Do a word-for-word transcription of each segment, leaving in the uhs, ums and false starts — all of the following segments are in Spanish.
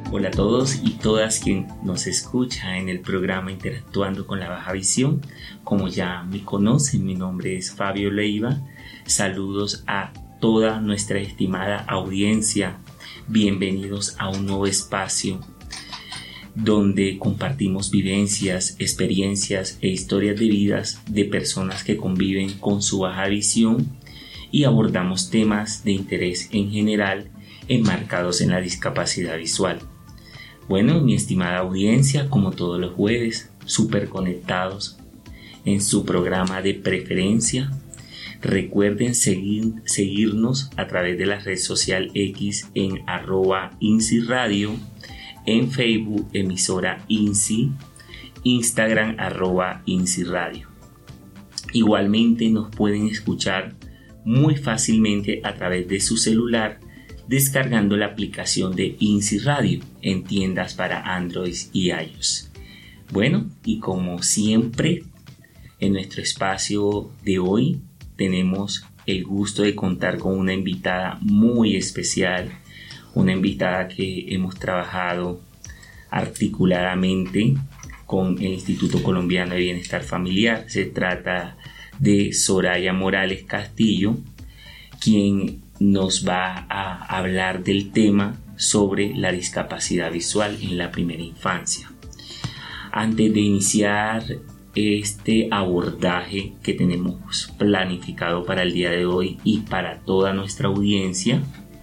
Hola a todos y todas quien nos escucha en el programa Interactuando con la Baja Visión. Como ya me conocen, mi nombre es Fabio Leiva. Saludos a toda nuestra estimada audiencia. Bienvenidos a un nuevo espacio donde compartimos vivencias, experiencias e historias de vidas de personas que conviven con su baja visión y abordamos temas de interés en general enmarcados en la discapacidad visual. Bueno, mi estimada audiencia, como todos los jueves, súper conectados en su programa de preferencia. Recuerden seguir, seguirnos a través de la red social X en arroba INSI Radio, en Facebook emisora INSI, Instagram arroba INSI Radio. Igualmente nos pueden escuchar muy fácilmente a través de su celular descargando la aplicación de INSI Radio en tiendas para Android y iOS. Bueno, y como siempre, en nuestro espacio de hoy tenemos el gusto de contar con una invitada muy especial, una invitada que hemos trabajado articuladamente con el Instituto Colombiano de Bienestar Familiar. Se trata de Soraya Morales Castillo, quien nos va a hablar del tema sobre la discapacidad visual en la primera infancia. Antes de iniciar este abordaje que tenemos planificado para el día de hoy y para toda nuestra audiencia,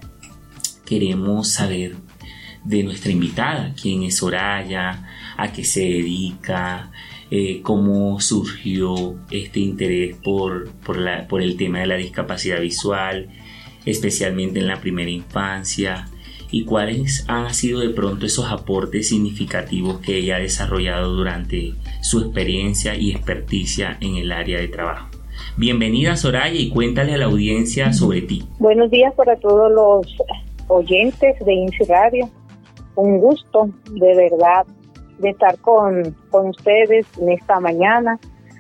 queremos saber de nuestra invitada, quién es Soraya, a qué se dedica, eh, cómo surgió este interés por, por, la, por el tema de la discapacidad visual, especialmente en la primera infancia, y cuáles han sido de pronto esos aportes significativos que ella ha desarrollado durante su experiencia y experticia en el área de trabajo. Bienvenida, Soraya, y cuéntale a la audiencia sobre ti. Buenos días para todos los oyentes de INSI Radio. Un gusto, de verdad, de estar con, con ustedes en esta mañana.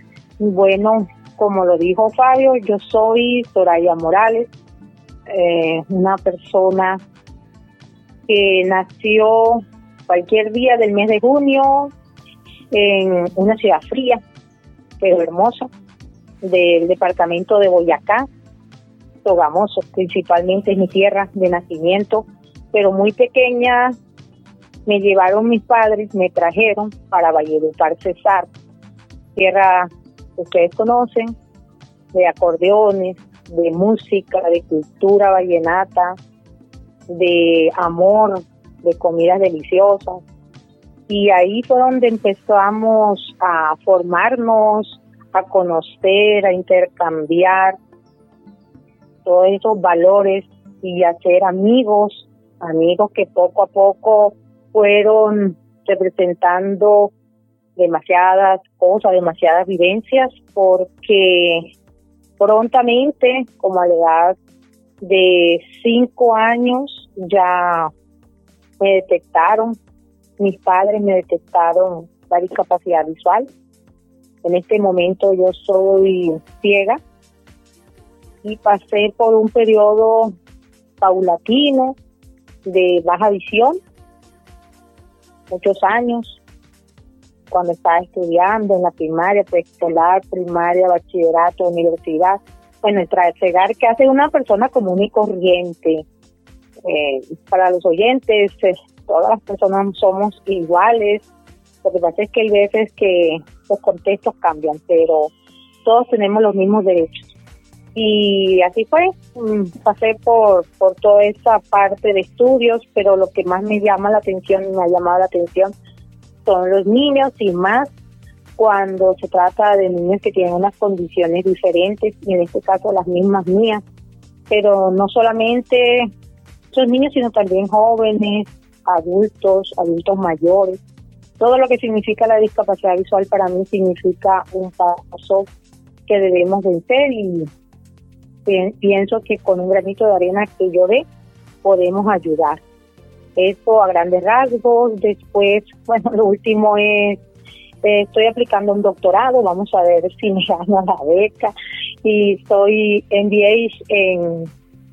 Bueno, como lo dijo Fabio, yo soy Soraya Morales, eh, una persona que nació cualquier día del mes de junio en una ciudad fría, pero hermosa, del departamento de Boyacá, Sogamoso, principalmente es mi tierra de nacimiento, pero muy pequeña me llevaron mis padres, me trajeron para Valledupar, Cesar, tierra que ustedes conocen, de acordeones, de música, de cultura vallenata, de amor, de comidas deliciosas. Y ahí fue donde empezamos a formarnos, a conocer, a intercambiar todos esos valores y a ser amigos, amigos que poco a poco fueron representando demasiadas cosas, demasiadas vivencias, porque prontamente, como a la edad de cinco años, ya me detectaron, mis padres me detectaron la discapacidad visual. En este momento yo soy ciega y pasé por un periodo paulatino de baja visión, muchos años, cuando estaba estudiando en la primaria, preescolar, primaria, bachillerato, universidad. Bueno, el trasegar que hace una persona común y corriente. Eh, para los oyentes, eh, todas las personas somos iguales. Lo que pasa es que hay veces que los contextos cambian, pero todos tenemos los mismos derechos. Y así fue, pasé por, por toda esa parte de estudios, pero lo que más me llama la atención, me ha llamado la atención, son los niños, y más cuando se trata de niños que tienen unas condiciones diferentes, y en este caso las mismas mías, pero no solamente esos niños, sino también jóvenes, adultos, adultos mayores. Todo lo que significa la discapacidad visual para mí significa un paso que debemos vencer, y pienso que con un granito de arena que yo dé, podemos ayudar. Eso a grandes rasgos. Después, bueno, lo último es, eh, estoy aplicando un doctorado, vamos a ver si me gano la beca, y estoy M B A en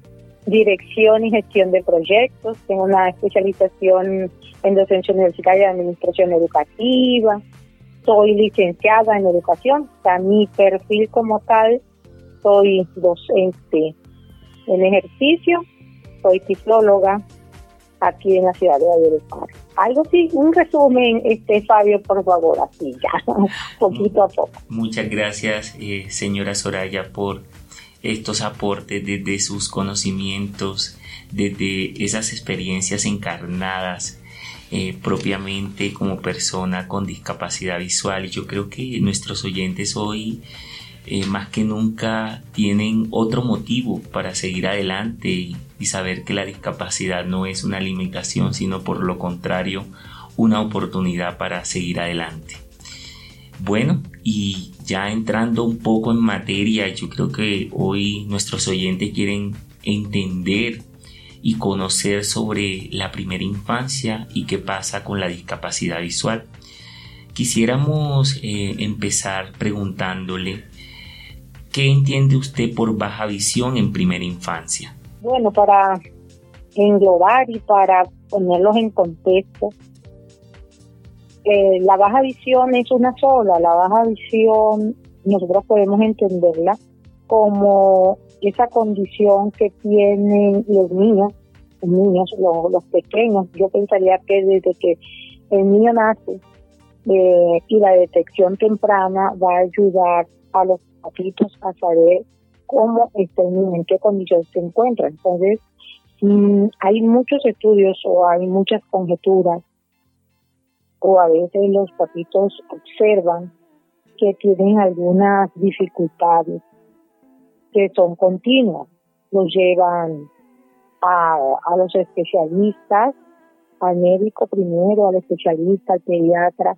dirección y gestión de proyectos, tengo una especialización en docencia universitaria de administración educativa, soy licenciada en educación, o sea, mi perfil como tal, soy docente en ejercicio, soy psicóloga aquí en la ciudad de Valledupar. Algo así, un resumen, este Fabio, por favor, así ya, poquito a poco. Muchas gracias, eh, señora Soraya, por estos aportes desde sus conocimientos, desde esas experiencias encarnadas eh, propiamente como persona con discapacidad visual. Y yo creo que nuestros oyentes hoy eh, más que nunca tienen otro motivo para seguir adelante y, y saber que la discapacidad no es una limitación, sino por lo contrario, una oportunidad para seguir adelante. Bueno, y ya entrando un poco en materia, yo creo que hoy nuestros oyentes quieren entender y conocer sobre la primera infancia y qué pasa con la discapacidad visual. Quisiéramos eh, empezar preguntándole, ¿qué entiende usted por baja visión en primera infancia? Bueno, para englobar y para ponerlos en contexto, Eh, la baja visión es una sola. La baja visión nosotros podemos entenderla como esa condición que tienen los niños, los niños, los, los pequeños. Yo pensaría que desde que el niño nace eh, y la detección temprana va a ayudar a los papitos a saber cómo está el niño, en qué condición se encuentra. Entonces, mmm, hay muchos estudios o hay muchas conjeturas, o a veces los papitos observan que tienen algunas dificultades que son continuas. Los llevan a, a los especialistas, al médico primero, al especialista, al pediatra,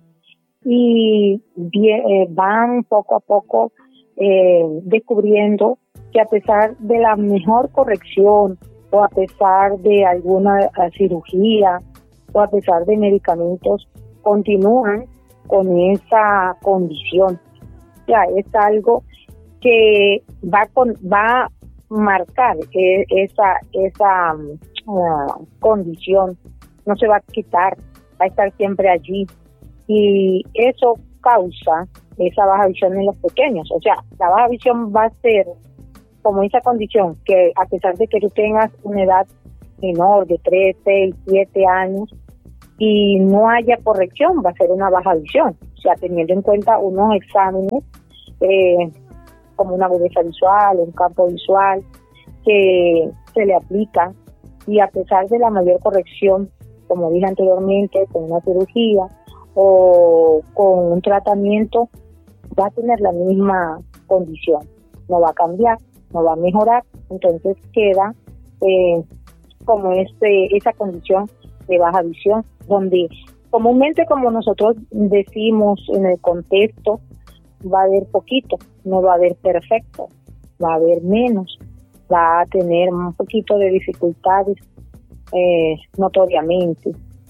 y bien, eh, van poco a poco eh, descubriendo que a pesar de la mejor corrección o a pesar de alguna cirugía o a pesar de medicamentos, continúan con esa condición. Ya es algo que va con, va a marcar eh, esa esa uh, condición, no se va a quitar, va a estar siempre allí, y eso causa esa baja visión en los pequeños. O sea, la baja visión va a ser como esa condición que a pesar de que tú tengas una edad menor de tres, seis, siete años, y no haya corrección, va a ser una baja visión. O sea, teniendo en cuenta unos exámenes eh, como una agudeza visual, un campo visual que se le aplica, y a pesar de la mayor corrección, como dije anteriormente, con una cirugía o con un tratamiento, va a tener la misma condición, no va a cambiar, no va a mejorar. Entonces queda eh, como este esa condición de baja visión, donde comúnmente, como nosotros decimos en el contexto, va a haber poquito, no va a haber perfecto, va a haber menos, va a tener un poquito de dificultades eh, notoriamente.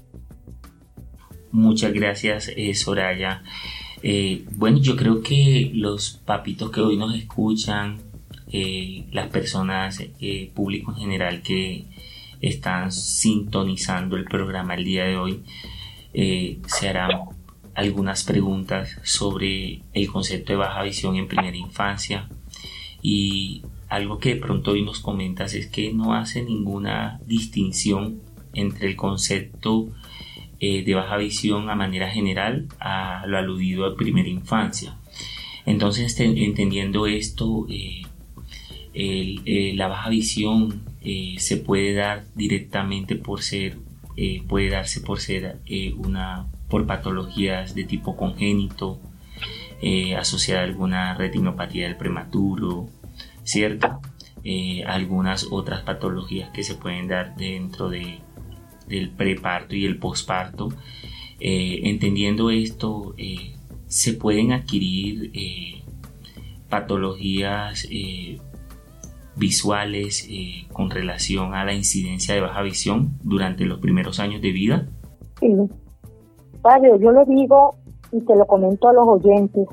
Muchas gracias, eh, Soraya. Eh, bueno, yo creo que los papitos que hoy nos escuchan, eh, las personas, eh, público en general que están sintonizando el programa el día de hoy, eh, se harán algunas preguntas sobre el concepto de baja visión en primera infancia, y algo que de pronto hoy nos comentas es que no hace ninguna distinción entre el concepto eh, de baja visión a manera general a lo aludido a primera infancia. Entonces, te, entendiendo esto, eh, el, eh, la baja visión eh, se puede dar directamente por ser, eh, puede darse por ser eh, una, por patologías de tipo congénito, eh, asociada a alguna retinopatía del prematuro, ¿cierto? Eh, algunas otras patologías que se pueden dar dentro de, del preparto y el posparto. Eh, entendiendo esto, eh, se pueden adquirir eh, patologías eh, visuales eh, con relación a la incidencia de baja visión durante los primeros años de vida. Sí, Fabio, yo lo digo y te lo comento a los oyentes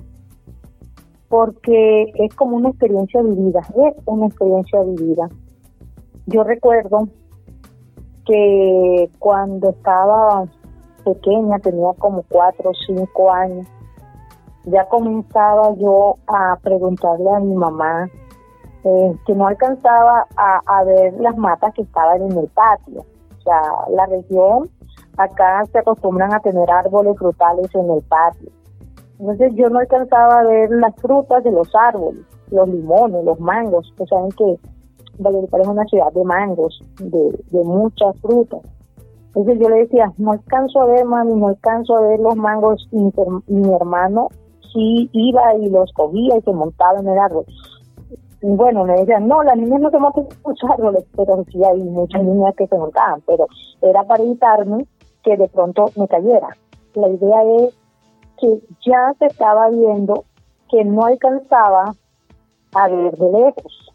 porque es como una experiencia vivida, es una experiencia vivida. yo recuerdo que cuando estaba pequeña, tenía como cuatro o cinco años, ya comenzaba yo a preguntarle a mi mamá eh, que no alcanzaba a, a ver las matas que estaban en el patio. O sea, la región, acá se acostumbran a tener árboles frutales en el patio. Entonces yo no alcanzaba a ver las frutas de los árboles, los limones, los mangos, que saben que Valledupar es una ciudad de mangos, de, de muchas frutas. Entonces yo le decía, no alcanzo a ver, mami, no alcanzo a ver los mangos, y mi, y mi hermano sí iba y los cogía y se montaba en el árbol. Y bueno, me decían, no, las niñas no se montan en los árboles, pero sí hay muchas niñas que se montaban, pero era para evitarme que de pronto me cayera. La idea es que ya se estaba viendo que no alcanzaba a ver de lejos.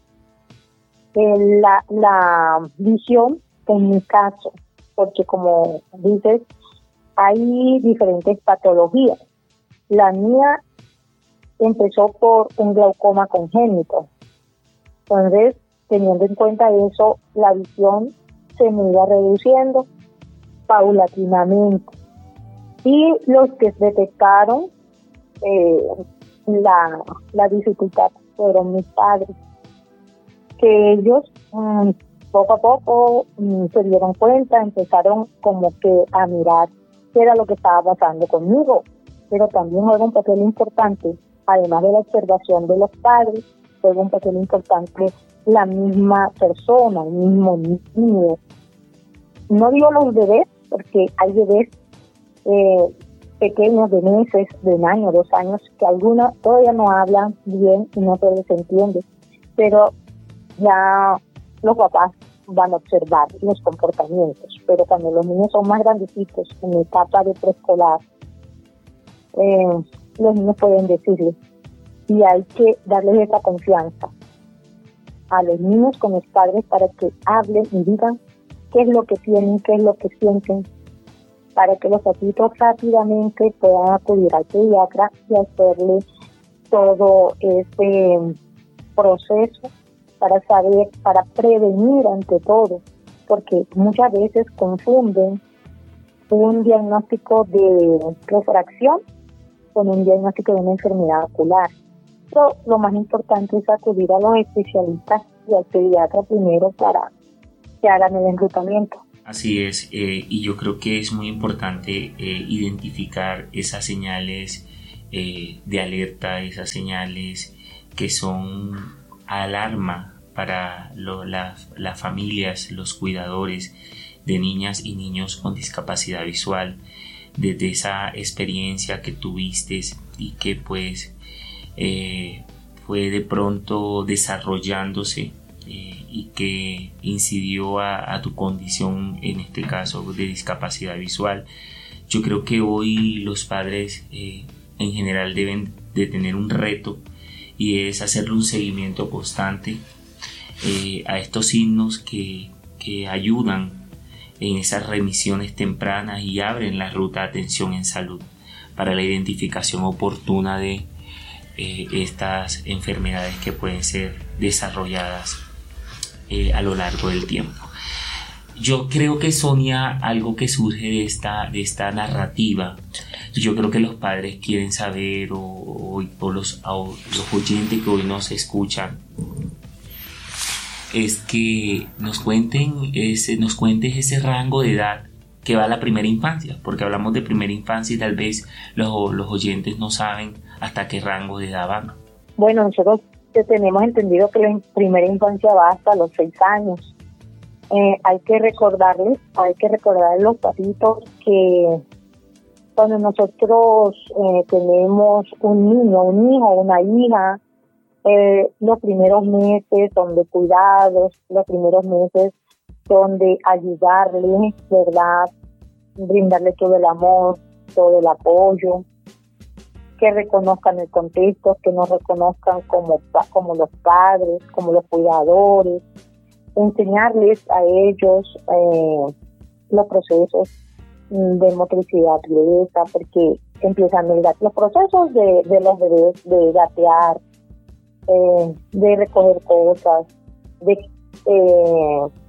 Eh, la, la visión, en mi caso, porque como dices, hay diferentes patologías. La mía empezó por un glaucoma congénito. Entonces, teniendo en cuenta eso, la visión se me iba reduciendo paulatinamente. Y los que detectaron eh, la, la dificultad fueron mis padres, que ellos mmm, poco a poco mmm, se dieron cuenta, empezaron como que a mirar qué era lo que estaba pasando conmigo, pero también juega un papel importante, además de la observación de los padres, juega un papel importante la misma persona, el mismo niño. No digo los bebés, porque hay bebés eh, pequeños de meses, de un año, dos años, que algunos todavía no hablan bien y no se les entiende, pero ya los papás van a observar los comportamientos. Pero cuando los niños son más grandecitos, en la etapa de preescolar, eh, los niños pueden decirles, y hay que darles esa confianza a los niños con los padres para que hablen y digan qué es lo que tienen, qué es lo que sienten, para que los adultos rápidamente puedan acudir al pediatra y hacerle todo ese proceso para saber, para prevenir ante todo, porque muchas veces confunden un diagnóstico de refracción con un diagnóstico de una enfermedad ocular. Pero lo más importante es acudir a los especialistas y al pediatra primero para que hagan el enrutamiento. Así es, eh, y yo creo que es muy importante eh, identificar esas señales eh, de alerta, esas señales que son alarma para lo, la, las familias, los cuidadores de niñas y niños con discapacidad visual, desde esa experiencia que tuviste y que pues eh, fue de pronto desarrollándose eh, y que incidió a, a tu condición, en este caso de discapacidad visual. Yo creo que hoy los padres eh, en general deben de tener un reto, y es hacerle un seguimiento constante eh, a estos signos que, que ayudan en esas remisiones tempranas y abren la ruta de atención en salud para la identificación oportuna de eh, estas enfermedades que pueden ser desarrolladas eh, a lo largo del tiempo. Yo creo que, Sonia, algo que surge de esta, de esta narrativa, yo creo que los padres quieren saber, o, o, o los, o los oyentes que hoy nos escuchan, es que nos cuenten ese, nos cuentes ese rango de edad que va a la primera infancia, porque hablamos de primera infancia y tal vez los, los oyentes no saben hasta qué rango de edad van. Bueno, nosotros tenemos entendido que la primera infancia va hasta los seis años. Eh, hay que recordarles, hay que recordar a los papitos que cuando nosotros eh, tenemos un niño, un hijo, una hija, eh, los primeros meses son de cuidados, los primeros meses son de ayudarle, ¿verdad? Brindarle todo el amor, todo el apoyo, que reconozcan el contexto, que nos reconozcan como, como los padres, como los cuidadores, enseñarles a ellos eh, los procesos de motricidad directa, porque empiezan el, los procesos de, de los bebés de gatear, eh, de recoger cosas, de eh,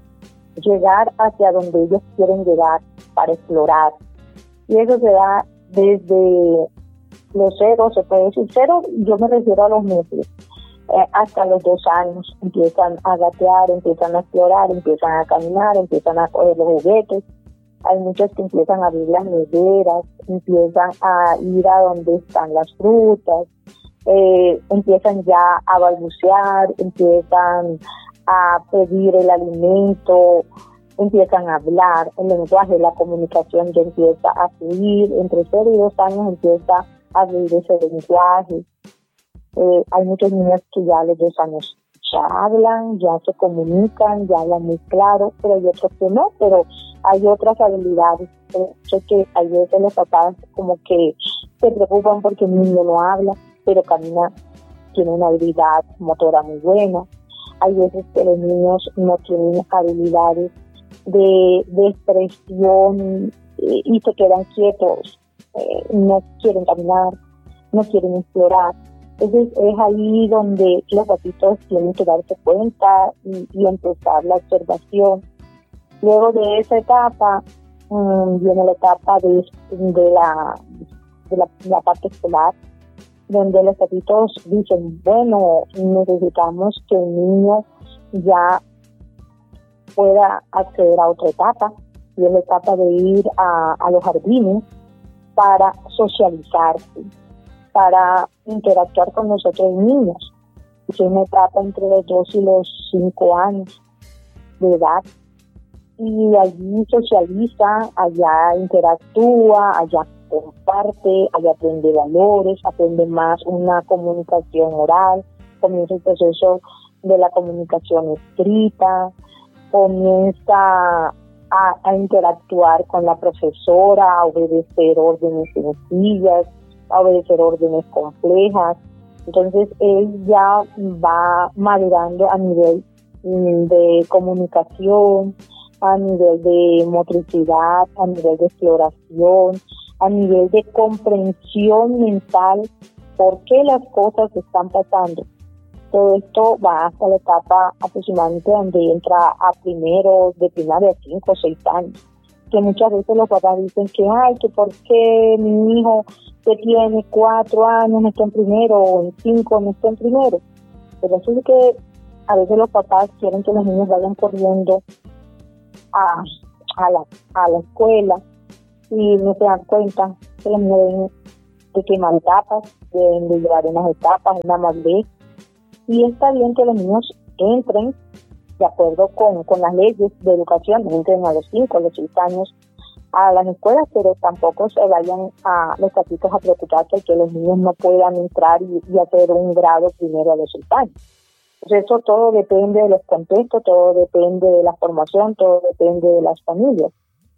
llegar hacia donde ellos quieren llegar, para explorar. Y eso se da desde los cero, se puede decir cero, yo me refiero a los meses, eh, hasta los dos años. Empiezan a gatear, empiezan a explorar, empiezan a caminar, empiezan a coger los juguetes. Hay muchos que empiezan a abrir las neveras, empiezan a ir a donde están las frutas, eh, empiezan ya a balbucear, empiezan a pedir el alimento, empiezan a hablar. El lenguaje, la comunicación ya empieza a fluir. Entre cero y dos años empieza a fluir ese lenguaje. Eh, hay muchos niños que ya a los dos años ya hablan, ya se comunican, ya hablan muy claro, pero hay otros que no, pero hay otras habilidades. Sé que hay veces los papás como que se preocupan porque el niño no habla, pero camina, tiene una habilidad motora muy buena. Hay veces que los niños no tienen habilidades de, de expresión y, y se quedan quietos, eh, no quieren caminar, no quieren explorar. Entonces es ahí donde los papitos tienen que darse cuenta y, y empezar la observación. Luego de esa etapa um, viene la etapa de, de, la, de la, la parte escolar, donde los papitos dicen, bueno, necesitamos que el niño ya pueda acceder a otra etapa, y es la etapa de ir a, a los jardines para socializarse, para interactuar con los otros niños. Es una etapa entre los dos y los cinco años de edad. Y allí socializa, allá interactúa, allá comparte, allá aprende valores, aprende más una comunicación oral, comienza el proceso de la comunicación escrita, comienza a, a interactuar con la profesora, a obedecer órdenes sencillas, a obedecer órdenes complejas. Entonces él ya va madurando a nivel de comunicación, a nivel de motricidad, a nivel de exploración, a nivel de comprensión mental, por qué las cosas están pasando. Todo esto va hasta la etapa aproximadamente donde entra a primero de primaria, cinco o seis años. Que muchas veces los papás dicen que, ay, que por qué mi hijo que tiene cuatro años no está en primero, o en cinco no está en primero. Pero eso es que a veces los papás quieren que los niños vayan corriendo a, a, la, a la escuela y no se dan cuenta que los niños deben de quemar etapas, deben de llevar unas etapas, una madurez. Y está bien que los niños entren de acuerdo con, con las leyes de educación, entren a los cinco, a los seis años a las escuelas, pero tampoco se vayan a los papitos a preocuparse de que los niños no puedan entrar y, y hacer un grado primero a los seis años. Pues eso todo depende de los contextos, todo depende de la formación, todo depende de las familias.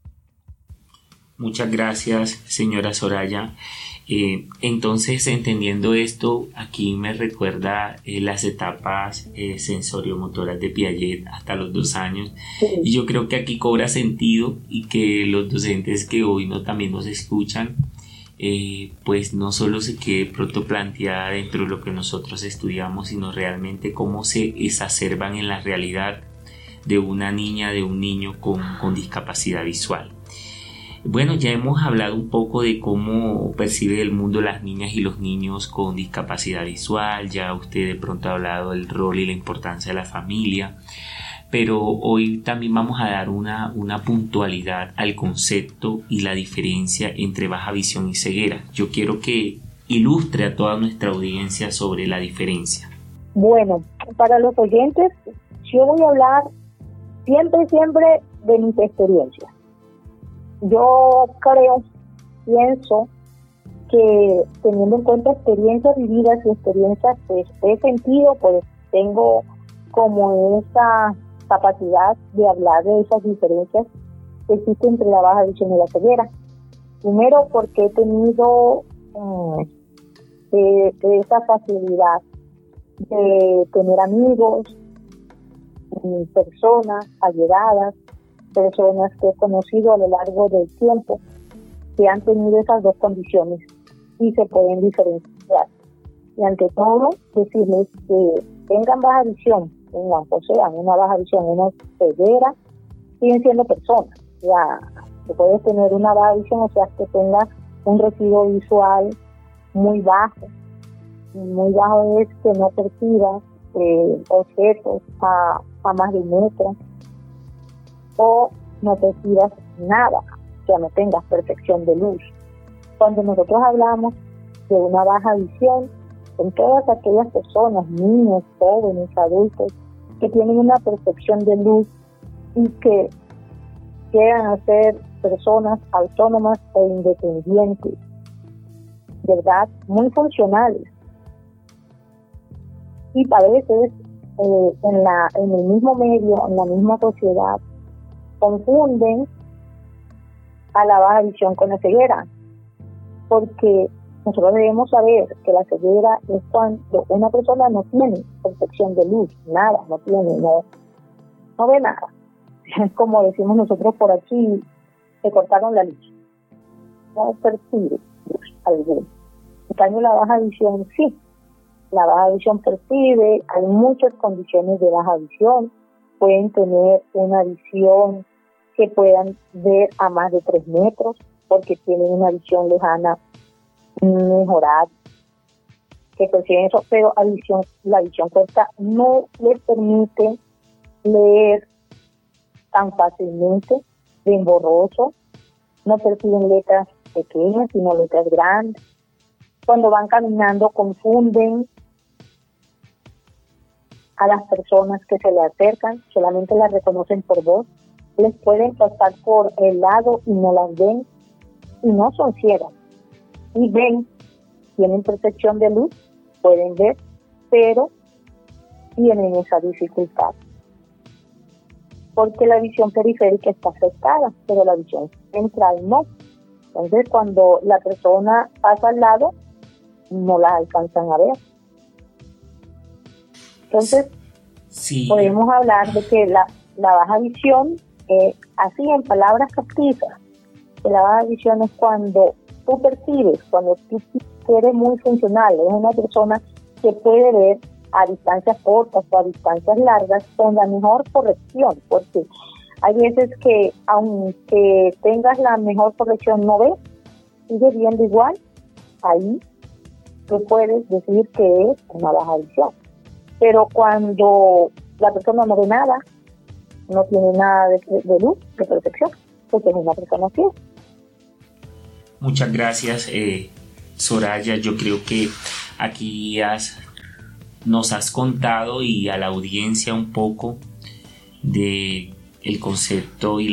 Muchas gracias, señora Soraya. Eh, entonces, entendiendo esto, aquí me recuerda eh, las etapas eh, sensoriomotoras de Piaget hasta los dos años. Sí. Y yo creo que aquí cobra sentido, y que los docentes que hoy no también nos escuchan, eh, pues no solo se quede pronto planteada dentro de lo que nosotros estudiamos, sino realmente cómo se exacerban en la realidad de una niña, de un niño con, con discapacidad visual. Bueno, ya hemos hablado un poco de cómo percibe el mundo las niñas y los niños con discapacidad visual. Ya usted de pronto ha hablado del rol y la importancia de la familia, pero hoy también vamos a dar una, una puntualidad al concepto y la diferencia entre baja visión y ceguera. Yo quiero que ilustre a toda nuestra audiencia sobre la diferencia. Bueno, para los oyentes, yo voy a hablar siempre, siempre de mis experiencias. Yo creo, pienso que teniendo en cuenta experiencias vividas y experiencias que he sentido, pues tengo como esa capacidad de hablar de esas diferencias que existen entre la baja visión y la ceguera. Primero, porque he tenido um, eh, esa facilidad de tener amigos, personas allegadas, personas que he conocido a lo largo del tiempo que han tenido esas dos condiciones y se pueden diferenciar. Y ante todo, decirles que tengan baja visión, tengan, posean una baja visión, una ceguera, siguen siendo personas. Ya, que puedes tener una baja visión, o sea, que tengas un residuo visual muy bajo. Muy bajo es que no percibas eh, objetos a, a más de un metro, o no percibas nada, o sea, no tengas percepción de luz. Cuando nosotros hablamos de una baja visión, son todas aquellas personas, niños, jóvenes, adultos, que tienen una percepción de luz y que llegan a ser personas autónomas e independientes, ¿verdad? Muy funcionales. Y a veces eh, en, la, en el mismo medio, en la misma sociedad, confunden a la baja visión con la ceguera, porque nosotros debemos saber que la ceguera es cuando una persona no tiene percepción de luz, nada, no tiene, no, no ve nada. Como decimos nosotros por aquí, se cortaron la luz, no percibe luz alguna. En cambio, la baja visión sí, la baja visión percibe, hay muchas condiciones de baja visión, pueden tener una visión que puedan ver a más de tres metros, porque tienen una visión lejana mejorar, que perciben eso, pero la visión, la visión corta no les permite leer tan fácilmente, ven borroso, no perciben letras pequeñas, sino letras grandes. Cuando van caminando confunden a las personas que se le acercan, solamente las reconocen por voz, les pueden pasar por el lado y no las ven, y no son ciegas, y ven, tienen percepción de luz, pueden ver, pero tienen esa dificultad, porque la visión periférica está afectada, pero la visión central no. Entonces, cuando la persona pasa al lado, no la alcanzan a ver. Entonces, sí, podemos hablar de que la, la baja visión, eh, así en palabras captizas, que la baja visión es cuando tú percibes, cuando tú eres muy funcional, eres una persona que puede ver a distancias cortas o a distancias largas con la mejor corrección, porque hay veces que aunque tengas la mejor corrección no ves, sigues viendo igual, ahí tú puedes decir que es una baja visión. Pero cuando la persona no ve nada, no tiene nada de, de luz, de percepción, porque es una persona ciega. Muchas gracias, eh, Soraya. Yo creo que aquí has, nos has contado y a la audiencia un poco de el concepto y